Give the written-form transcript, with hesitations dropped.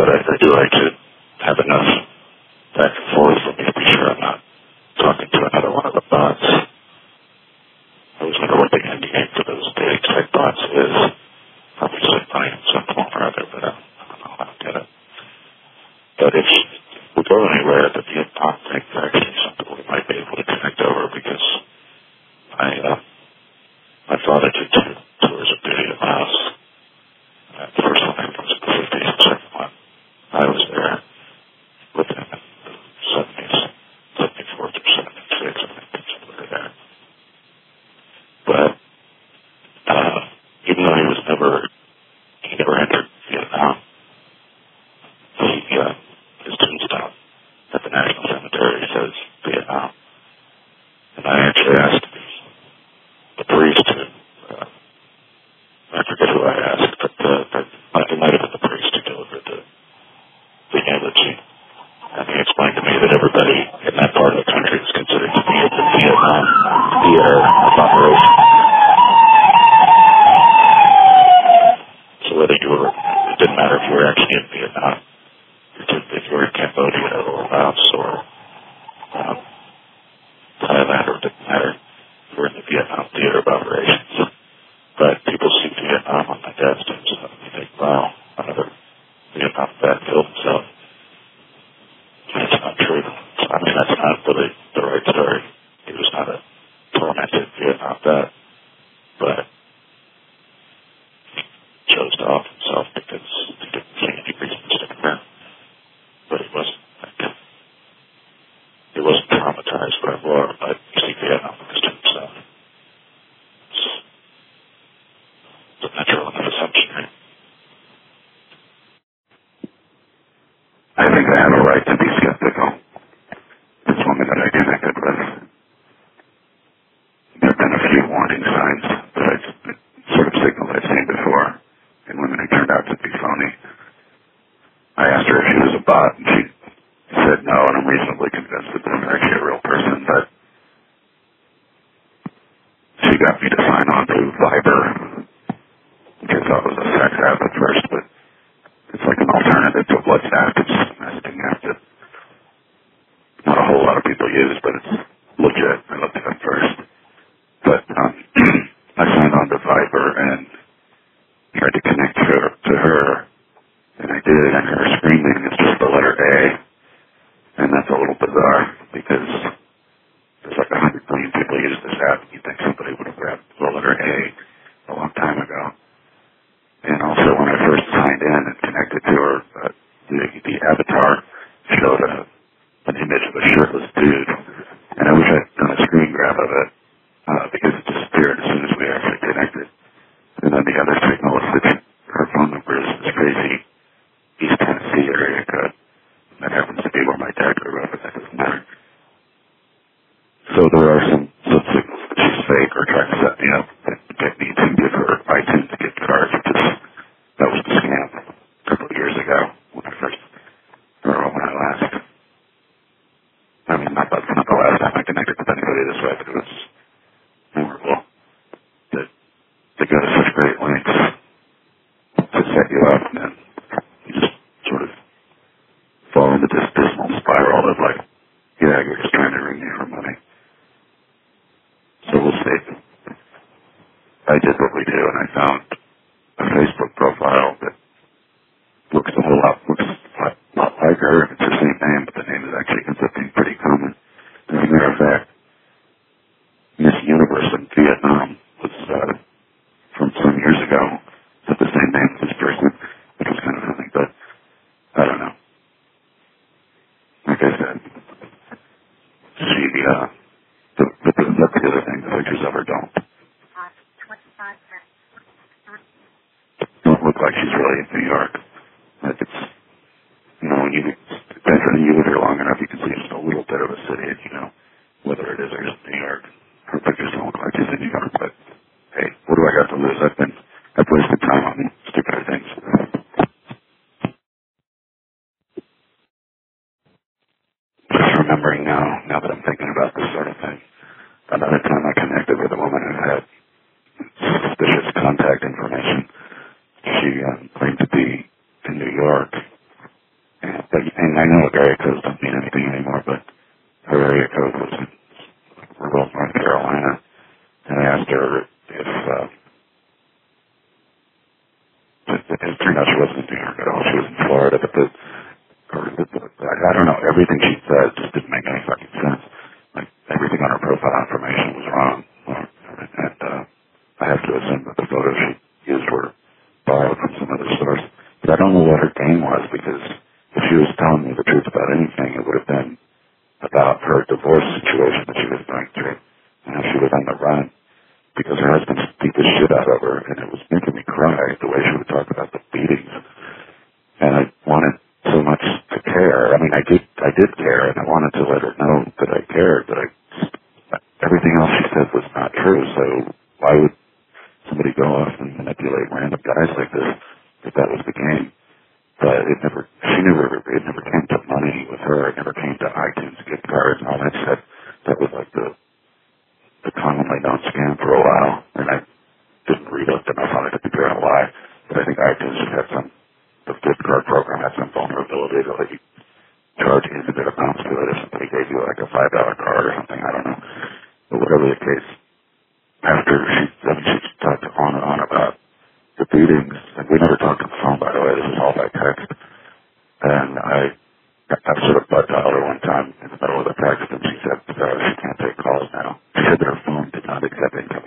but I do like to have enough back and forth for me to be sure I'm not talking to another one of the bots. I was wondering what the end game for those big tech bots is. Probably some money in some form or other, but I don't know how to get it. But if we go anywhere, the Vietnam thing is actually something we might be able to connect over, because my father did 2 tours of duty at Laos. The first one I was in the 50s, the second one I was there with him in the 70s, 74 through 76, I think, somewhere there. But even though he never entered Vietnam, his tombstone at the National Cemetery says Vietnam. And I actually asked the priest, I forget who I asked, but it might have been the priest who delivered the eulogy. And he explained to me that everybody in that part of the country is considered to be in the Vietnam theater of operation. So whether it didn't matter if you were actually in Vietnam, if you were in Cambodia or Laos or Thailand, or it didn't matter, you were in the Vietnam theater of operations. But people see Vietnam on my dad's tombstone and they think, wow, another Vietnam vet killed himself. That's not true. I mean, that's not really the right story. He was not a tormented Vietnam vet, but he chose to off himself because he didn't see any reason to stick around. But he wasn't traumatized by war, but you see Vietnam on his tombstone. It's a natural enough assumption, right? I think I have a right to be skeptical. This woman that I connected with, there have been a few warning signs that I've sort of signaled I've seen before in women who turned out to be phony. I asked her if she was a bot, and she said no, and I'm reasonably convinced that this is actually a real person, but she got me to sign on to Viber, which I thought was a sex app at first, but it's like an alternative to WhatsApp. It's just a messaging app that not a whole lot of people use, but it's legit. I looked it up first. But I signed on to Viber and tried to connect to her, and I did, and her screen name is just the letter A. And that's a little bizarre, because there's like 100 million people use this app, and you'd think somebody would have grabbed the letter A a long time ago. And also, when I first signed in and connected to her, the avatar showed an image of a shirtless dude, and I wish I'd done a screen grab of it, because it disappeared as soon as we actually connected. And then the other signal is that her phone number is this crazy East Tennessee area code. That happens to be where my dad grew up, but that doesn't matter. So there are some signals that she's fake or trying to set me up and get me to give her iTunes gift cards, that was the scam a couple of years ago when I last. I mean, not the last time I connected with anybody this way, but it was memorable. That they go to such great lengths to set you up, and then you just sort of fall into this dismal spiral of like, yeah, you're just trying to ring me for money. So we'll see. I did what we do, and I found a Facebook profile that looks a lot like her. It's her same name, but the name is actually ends up being pretty common. As a matter of fact, Miss Universe in Vietnam was from some years ago. Had the same name as this person, which was kind of funny, but I don't know. Like I said, that's the other thing. The pictures of her don't look like she's really in New York. Like it's, when you live here long enough, you can see just a little bit of a city, and you know whether it is or isn't New York. Her pictures don't look like she's in New York, but hey, what do I got to lose? I've wasted time on stupider things. Just remembering now that I'm thinking about this sort of thing, another time I connected with a woman who had suspicious contact information. She claimed to be in New York out she wasn't in New York at all. She was in Florida, but I don't know. Everything she said just didn't make any fucking sense. Like, everything on her profile information was wrong. And I have to assume that the photos she used were borrowed from some other source. But I don't know what her game was, because if she was telling me the truth about anything, it would have been about her divorce situation that she was going through. And how she was on the run because her husband beat the shit out of her, and it was making me cry the way she would talk about the beatings. And I wanted so much to care. I mean, I did care, and I wanted to let her know that I cared, but everything else she said was not true. So why would somebody go off and manipulate random guys like this if that was the game? But it never came to money with her. It never came to iTunes gift cards and all that shit. That was like the commonly known scam for a while, and I didn't read up enough on it to figure out why. But I think iTunes just had the gift card program had some vulnerability to let you charge infinite amounts to it if somebody gave you like a $5 card or something. I don't know. But whatever the case, after she talked on and on about the beatings, and we never talked on the phone, by the way. This was all by text. And I sort of butt dialed her one time in the middle of the text, and she said she can't take calls now. She said that her phone did not accept incoming